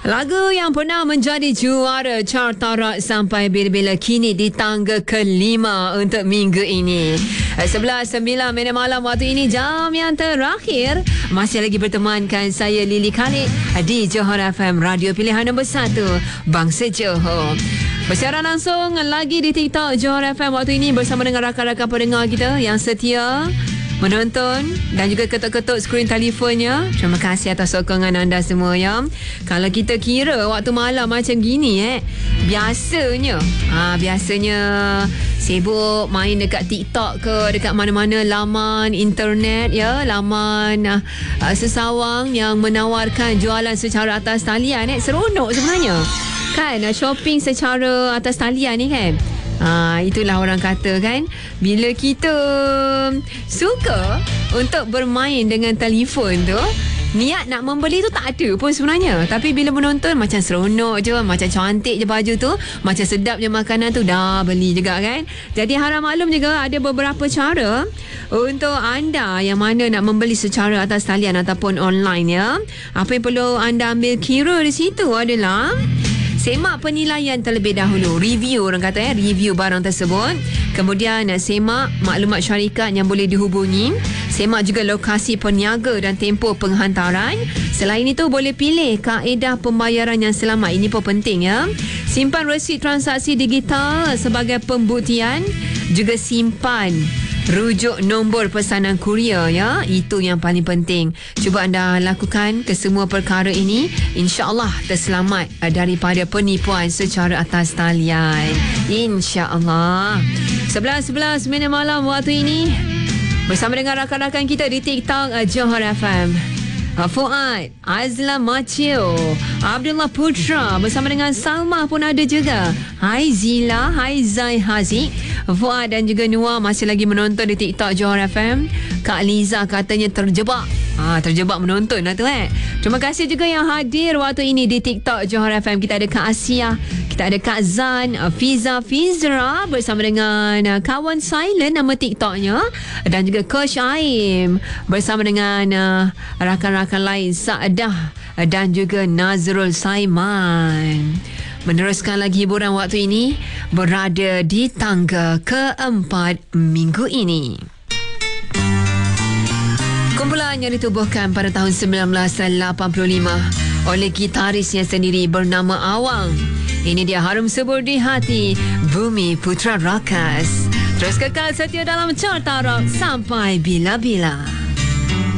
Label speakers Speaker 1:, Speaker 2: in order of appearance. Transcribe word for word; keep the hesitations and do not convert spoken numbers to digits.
Speaker 1: Lagu yang pernah menjadi juara carta rock sampai bila-bila kini di tangga kelima untuk minggu ini. sebelas sembilan minit malam waktu ini, jam yang terakhir. Masih lagi bertemankan saya Lily Khalid di Johor F M, radio pilihan nombor satu Bangsa Johor. Bersiaran langsung lagi di TikTok Johor F M waktu ini bersama dengan rakan-rakan pendengar kita yang setia menonton dan juga ketuk-ketuk skrin telefonnya. Terima kasih atas sokongan anda semua ya. Kalau kita kira waktu malam macam gini eh, biasanya ha, biasanya sibuk main dekat TikTok ke, dekat mana-mana laman internet ya, laman uh, sesawang yang menawarkan jualan secara atas talian eh. Seronok sebenarnya kan, uh, shopping secara atas talian ni kan. Ha, itulah orang kata kan, bila kita suka untuk bermain dengan telefon tu, niat nak membeli tu tak ada pun sebenarnya. Tapi bila menonton macam seronok je, macam cantik je baju tu, macam sedap je makanan tu, dah beli juga kan. Jadi harap maklum juga ada beberapa cara untuk anda yang mana nak membeli secara atas talian ataupun online ya. Apa yang perlu anda ambil kira di situ adalah semak penilaian terlebih dahulu, review orang kata ya, review barang tersebut. Kemudian semak maklumat syarikat yang boleh dihubungi. Semak juga lokasi peniaga dan tempoh penghantaran. Selain itu boleh pilih kaedah pembayaran yang selamat. Ini pun penting ya. Simpan resit transaksi digital sebagai pembuktian. Juga simpan rujuk nombor pesanan kurier ya. Itu yang paling penting. Cuba anda lakukan kesemua perkara ini, InsyaAllah terselamat daripada penipuan secara atas talian, InsyaAllah. sebelas sebelas minit malam waktu ini bersama dengan rakan-rakan kita di TikTok Johor F M. Fuad, Azla Macio, Abdullah Putra bersama dengan Salma pun ada juga. Hai Zila, hai Zai Haziq, Fuad dan juga Nuah masih lagi menonton di TikTok Johor F M. Kak Liza katanya terjebak. Ah, terjebak menonton lah tu eh. Terima kasih juga yang hadir waktu ini di TikTok Johor F M. Kita ada Kak Asia, kita ada Kak Zan, Fiza Fizra bersama dengan kawan Silent nama TikToknya, dan juga Coach Aim bersama dengan uh, rakan-rakan lain Saadah dan juga Nazrul Saiman. Meneruskan lagi hiburan waktu ini berada di tangga keempat minggu ini. Kumpulan yang ditubuhkan pada tahun sembilan belas lapan puluh lima oleh gitarisnya sendiri bernama Awang. Ini dia harum subur di hati, Bumi Putra Rakas. Terus kekal setia dalam carta rock sampai bila-bila.